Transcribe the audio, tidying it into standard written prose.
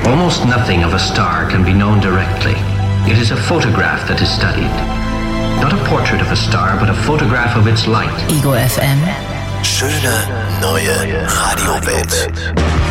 Almost nothing of a star can be known directly. It is a photograph that is studied. Not a portrait of a star, but a photograph of its light. Ego FM. Schöne neue Radiowelt.